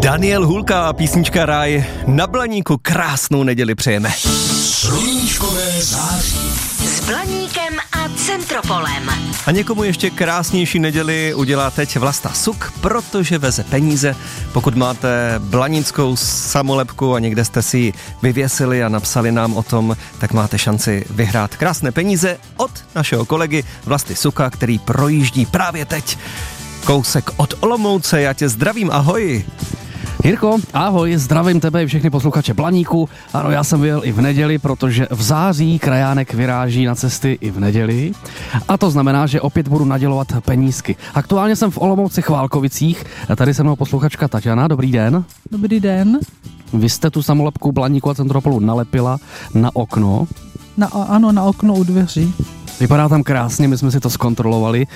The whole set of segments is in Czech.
Daniel Hůlka a písnička Ráj. Na Blaníku krásnou neděli přejeme. Sluníčkové září. S Blaníkem a Centropolem. A někomu ještě krásnější neděli udělá teď Vlasta Suk, protože veze peníze. Pokud máte blanickou samolepku a někde jste si ji vyvěsili a napsali nám o tom, tak máte šanci vyhrát krásné peníze od našeho kolegy Vlasty Suka, který projíždí právě teď kousek od Olomouce. Já tě zdravím, ahoj. Jirko, ahoj, zdravím tebe i všechny posluchače Blaníku. Ano, já jsem vyjel i v neděli, protože v září krajánek vyráží na cesty i v neděli. A to znamená, že opět budu nadělovat penízky. Aktuálně jsem v Olomouci Chválkovicích. Tady se mnou posluchačka Tatiana, dobrý den. Dobrý den. Vy jste tu samolepku Blaníku a Centropolu nalepila na okno. Ano, na okno u dveří. Vypadá tam krásně, my jsme si to zkontrolovali.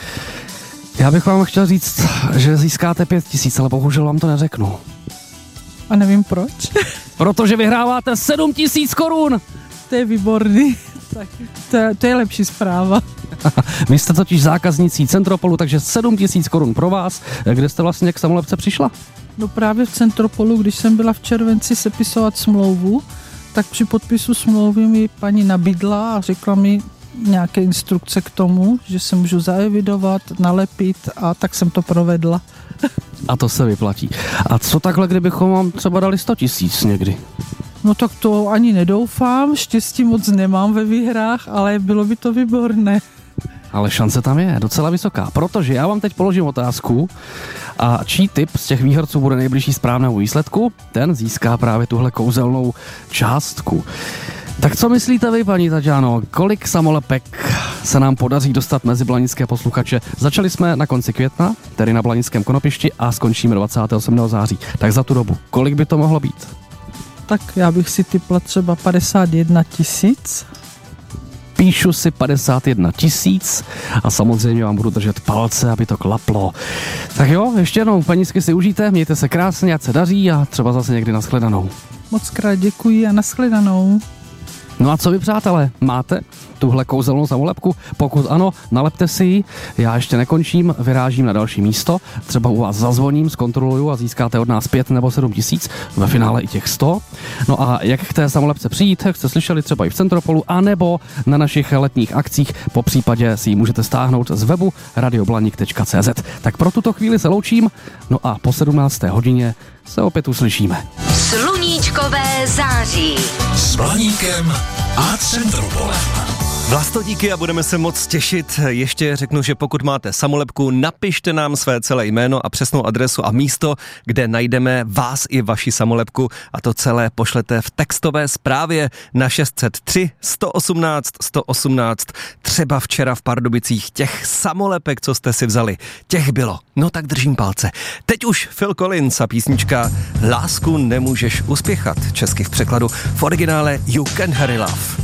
Já bych vám chtěl říct, že získáte 5 000, ale bohužel vám to neřeknu. A nevím proč. Protože vyhráváte 7 000 korun. To je výborný. Tak to je lepší zpráva. Vy jste totiž zákaznicí Centropolu, takže 7 000 korun pro vás. Kde jste vlastně k samolepce přišla? No právě v Centropolu, když jsem byla v červenci sepisovat smlouvu, tak při podpisu smlouvy mi paní nabídla a řekla mi nějaké instrukce k tomu, že se můžu zaevidovat, nalepit, a tak jsem to provedla. A to se vyplatí. A co takhle, kdybychom vám třeba dali 100 000 někdy? No tak to ani nedoufám, štěstí moc nemám ve výhrách, ale bylo by to výborné. Ale šance tam je docela vysoká, protože já vám teď položím otázku a čí tip z těch výherců bude nejbližší správnému výsledku, ten získá právě tuhle kouzelnou částku. Tak co myslíte vy, paní Tatiano, kolik samolepek se nám podaří dostat mezi blanické posluchače? Začali jsme na konci května, tedy na Blanickém Konopišti, a skončíme 28. září. Tak za tu dobu, kolik by to mohlo být? Tak já bych si tipla třeba 51 000. Píšu si 51 000 a samozřejmě vám budu držet palce, aby to klaplo. Tak jo, ještě jednou, penízky si užijte, mějte se krásně, ať se daří a třeba zase někdy nashledanou. Moc krát děkuji a nashledanou. No a co vy, přátelé, máte tuhle kouzelnou samolepku? Pokud ano, nalepte si ji. Já ještě nekončím, vyrážím na další místo. Třeba u vás zazvoním, zkontroluju a získáte od nás 5 nebo 7 000, ve finále i těch 100. No a jak k té samolepce přijít, jak jste slyšeli třeba i v Centropolu, anebo na našich letních akcích, po případě si ji můžete stáhnout z webu radioblanik.cz. Tak pro tuto chvíli se loučím, no a po 17. hodině se opět uslyšíme. Sluníčkové září. S Blaníkem a Centropolem. Vlasto, díky a budeme se moc těšit. Ještě řeknu, že pokud máte samolepku, napište nám své celé jméno a přesnou adresu a místo, kde najdeme vás i vaši samolepku, a to celé pošlete v textové zprávě na 603 118 118. Třeba včera v Pardubicích těch samolepek, co jste si vzali, těch bylo. No tak držím palce. Teď už Phil Collins a písnička Lásku nemůžeš uspěchat, česky v překladu, v originále You Can Hurry Love.